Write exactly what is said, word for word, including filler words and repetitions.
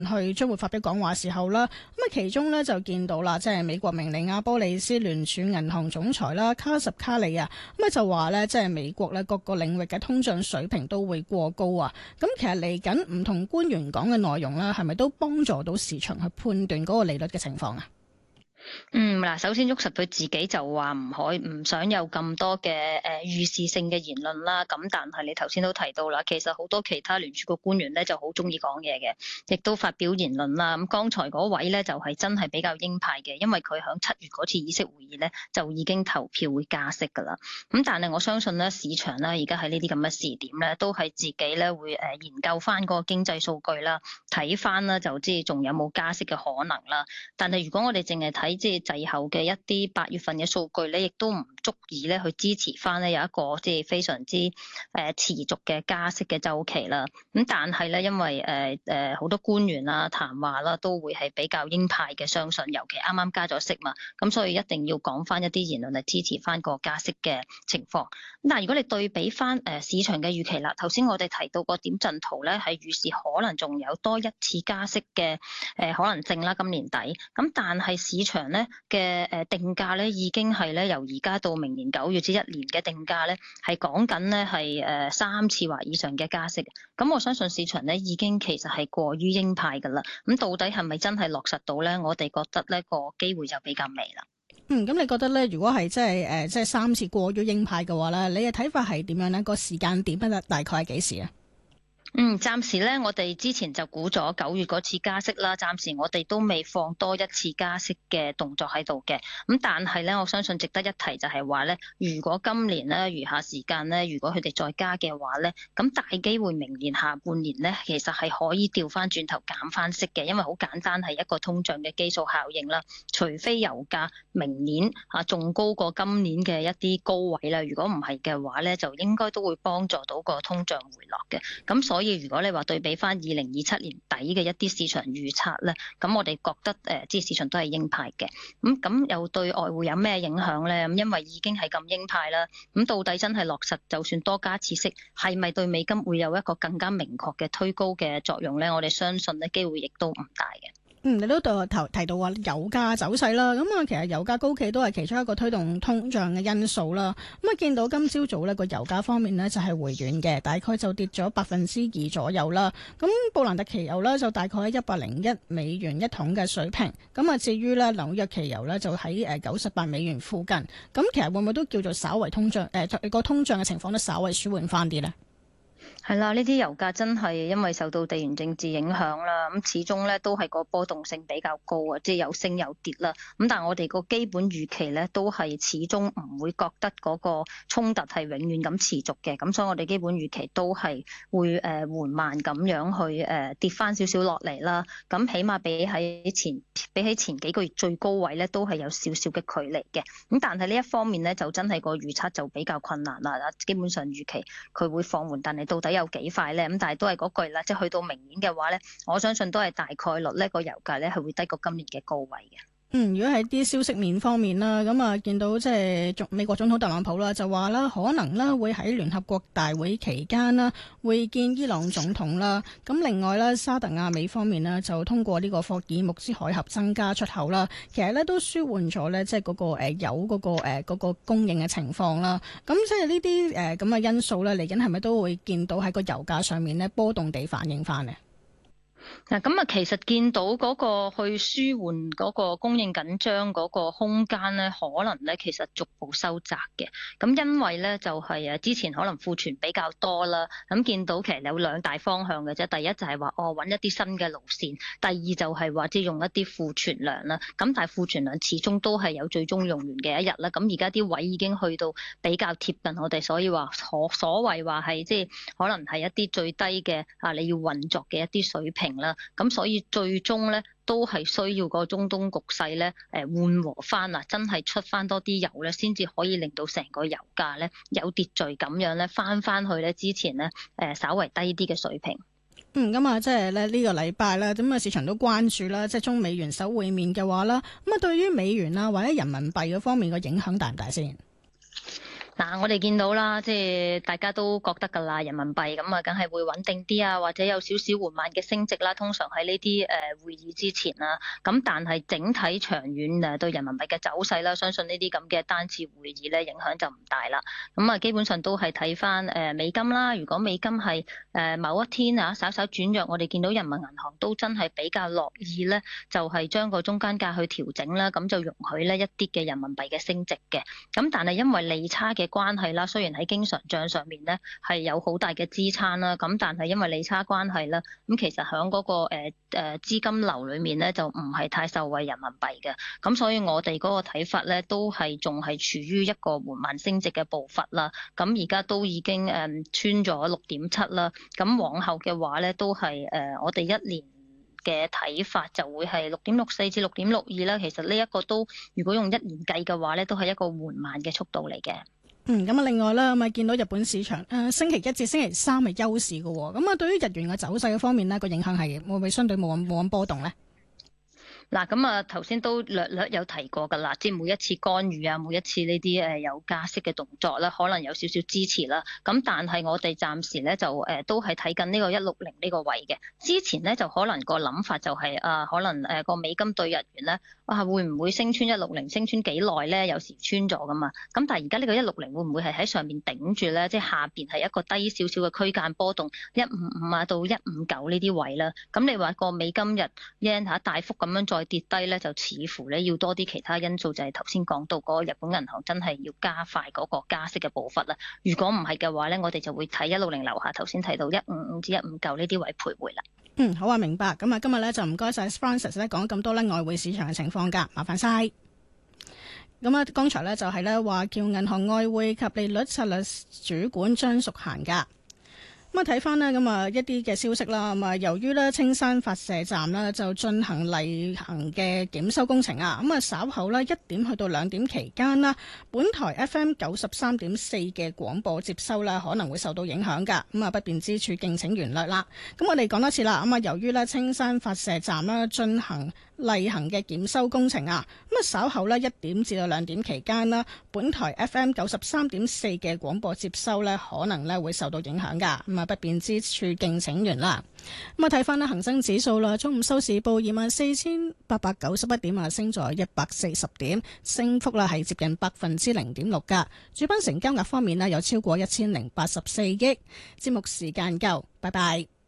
去將會發表講話時候啦，咁啊其中咧就見到啦，即係美國明尼亞波利斯聯儲銀行總裁啦卡什卡里啊，咁啊就話咧，即係美國咧各個領域嘅通脹水平都會過高啊。咁其實嚟緊唔同官員講嘅內容咧，係咪都幫助到市場去判斷嗰個利率嘅情況啊？ 嗯，嗱，首先沃實佢自己就話唔可以唔想有咁多嘅誒預示性嘅言論啦。咁但係你頭先都提到啦，其實好多其他聯儲局官員咧就好中意講嘢嘅，亦都發表言論啦。咁剛才嗰位咧就係真係比較鷹派嘅，因為佢響七月嗰次議息會議咧就已經投票會加息㗎啦。咁但係我相信咧市場咧而家喺呢啲咁嘅時點咧，都係自己咧會誒研究翻嗰個經濟數據啦，睇翻啦就知仲有冇加息嘅可能啦。但係如果我哋淨係睇即係滯後嘅一啲八月份嘅數據咧，亦都唔足以咧去支持翻咧有一個即係非常之誒持續嘅加息嘅週期啦。咁但係咧，因為誒誒好多官員啊談話啦，都會係比較鷹派嘅相信，尤其啱啱加咗息嘛，咁所以一定要講翻一啲言論嚟支持翻個加息嘅情況。咁但係如果你對比翻誒市場嘅預期啦，頭先我哋提到個點陣圖咧，係預示可能仲有多一次加息嘅誒可能性啦，今年底。咁但係市場咧嘅誒定價咧已經係咧由而家到明年九月至一年嘅定價咧係講緊咧係誒三次或以上嘅加息。咁我相信市場咧已經其實係過於鷹派㗎啦。咁到底係咪真係落實到咧？我哋覺得呢個機會就比較微啦。 嗯，咁你覺得咧，如果係即係誒即係三次過於鷹派嘅話咧，你嘅睇法係點樣咧？個時間點咧大概係幾時啊？ 嗯，暫時咧，我哋之前就估咗九月嗰次加息啦。暫時我哋都未放多一次加息嘅動作喺度嘅。咁但係咧，我相信值得一提就係話咧，如果今年咧餘下時間咧，如果佢哋再加嘅話咧，咁大機會明年下半年咧，其實係可以調翻轉頭減翻息嘅，因為好簡單係一個通脹嘅基數效應啦。除非油價明年啊仲高過今年嘅一啲高位啦，如果唔係嘅話咧，就應該都會幫助到個通脹回落嘅。咁所以所以如果你話對比翻二零二七年底嘅一啲市場預測咧，咁我哋覺得誒，即係市場都係鷹派嘅。咁咁又對外匯有咩影響咧？咁因為已經係咁鷹派啦，咁到底真係落實，就算多加次息，係咪對美金會有一個更加明確嘅推高嘅作用咧？我哋相信咧機會亦都唔大嘅。 嗯，你都對我頭提到話油價走勢啦，咁啊，其實油價高企都係其中一個推動通脹嘅因素啦。咁啊，見到今朝早呢個油價方面呢，就係回軟嘅，大概就跌咗百分之二左右啦。咁布蘭特期油呢，就大概喺一百零一美元一桶嘅水平。咁啊，至於呢紐約期油呢，就喺誒九十八美元附近。咁其實會唔會都叫做稍為通脹？誒、呃、個通脹嘅情況都稍微舒緩翻啲呢？ 係啦，呢啲油價真係因為受到地緣政治影響啦，咁始終咧都係個波動性比較高啊，即係有升有跌啦。咁但係我哋個基本預期咧都係始終唔會覺得嗰個衝突係永遠咁持續嘅，咁所以我哋基本預期都係會誒緩慢咁樣去誒跌翻少少落嚟啦。咁起碼比喺前比起前幾個月最高位咧都係有少少嘅距離嘅。咁但係呢一方面咧就真係個預測就比較困難啦。基本上預期佢會放緩，但係到底有幾快咧？咁但係都係嗰句啦，即係去到明年嘅話咧，我相信都係大概率呢個油價咧係會低過今年嘅高位嘅。 嗯，如果喺啲消息面方面啦，咁啊見到即係美國總統特朗普啦，就話啦，可能啦會喺聯合國大會期間啦會見伊朗總統啦。咁另外咧，沙特阿美方面呢，就通過呢個霍爾木茲海峽增加出口啦，其實咧都舒緩咗咧即係嗰個誒油嗰個誒嗰個供應嘅情況啦。咁即係呢啲誒咁嘅因素咧，嚟緊係咪都會見到喺個油價上面咧波動地反映翻呢？ 嗱，咁啊，其實見到嗰個去舒緩嗰個供應緊張嗰個空間咧，可能咧其實逐步收窄嘅。咁因為咧就係誒之前可能庫存比較多啦，咁見到其實有兩大方向嘅啫。第一就係話哦揾一啲新嘅路線，第二就係話即係用一啲庫存量啦。咁但係庫存量始終都係有最終用完嘅一日啦。咁而家啲位已經去到比較貼近我哋，所以話所所謂話係即係可能係一啲最低嘅啊你要運作嘅一啲水平啦。咁所以最終咧都係需要個中東局勢咧誒緩和翻啊，真係出翻多啲油咧，先至可以令到成個油價咧有秩序咁樣咧翻翻去咧之前咧誒稍為低啲嘅水平。 嗯，咁啊，即係咧呢個禮拜咧，咁啊市場都關注啦，即係中美元首會面嘅話啦，咁啊對於美元啊或者人民幣嗰方面嘅影響大唔大先？ 嗱，我哋見到啦，即係大家都覺得㗎啦，人民幣咁啊，梗係會穩定啲啊，或者有少少緩慢嘅升值啦。通常喺呢啲誒會議之前啦，咁但係整體長遠誒對人民幣嘅走勢啦，相信呢啲咁嘅單次會議咧影響就唔大啦。咁啊，基本上都係睇翻誒美金啦。如果美金係誒某一天啊稍稍轉弱，我哋見到人民銀行都真係比較樂意咧，就係將個中間價去調整啦，咁就容許呢一啲嘅人民幣嘅升值嘅。咁但係因為利差嘅關係啦，雖然喺經常帳上面咧係有好大嘅支撐啦，咁但係因為利差關係啦，咁其實喺嗰個誒誒資金流裏面咧就唔係太受惠人民幣嘅，咁所以我哋嗰個睇法咧都係仲係處於一個緩慢升值嘅步伐啦。咁而家都已經誒穿咗六點七啦，咁往後嘅話咧都係誒我哋一年嘅睇法就會係六點六四至六點六二啦。其實呢一個都如果用一年計嘅話咧，都係一個緩慢嘅速度嚟嘅。 嗯，咁啊，另外啦，咁啊見到日本市場誒、呃、星期一至星期三係休市嘅喎，咁啊對於日元嘅走勢嘅方面呢，個影響係會唔會相對冇咁冇咁波動呢？ 嗱，咁啊頭先都略略有提過㗎啦，即係每一次干預啊，每一次呢啲誒有加息嘅動作咧，可能有少少支持啦。咁但係我哋暫時咧就誒都係睇緊呢個一六零呢個位嘅。之前咧就可能個諗法就係、是、啊，可能誒個美金對日元咧啊會唔會升穿一六零？升穿幾耐咧？有時穿咗㗎嘛。咁但係而家呢個一六零會唔會係喺上面頂住咧？即係下邊係一個低少少嘅區間波動一五五啊到一五九呢啲位啦。咁你話個美金日 yen 嚇大幅咁樣再跌低咧，就似乎咧要多啲其他因素，就係頭先講到嗰個日本銀行真係要加快嗰個加息嘅步伐啦。如果唔係嘅話咧，我哋就會睇一六零樓下頭先提到一五五至一五九呢啲位徘徊啦。 嗯，好啊，明白。咁啊，今日咧就唔該晒 Francis 咧講咁多咧外匯市場嘅情況㗎，麻煩晒。咁啊，剛才咧就係咧話叫銀行外匯及利率策略主管張淑嫻㗎。咁啊，睇翻呢，咁啊一啲嘅消息啦，咁啊由於呢青山發射站呢就進行例行嘅檢修工程啊，咁啊稍後呢一點去到兩點期間啦，本台 F M 九十三點四嘅廣播接收呢可能會受到影響噶，咁啊不便之處敬請原諒啦。咁我哋講多次啦，咁啊由於呢青山發射站呢進行例行嘅檢修工程啊，咁啊稍後呢一點至到兩點期間啦，本台 F M 九十三點四嘅廣播接收呢可能呢會受到影響噶，咁啊不便之處敬請原諒。咁啊睇翻呢恒生指數啦，中午收市報二萬四千八百九十一點啊，升咗一百四十點，升幅啦係接近百分之零點六噶。主板成交額方面呢有超過一千零八十四億。節目時間夠，拜拜。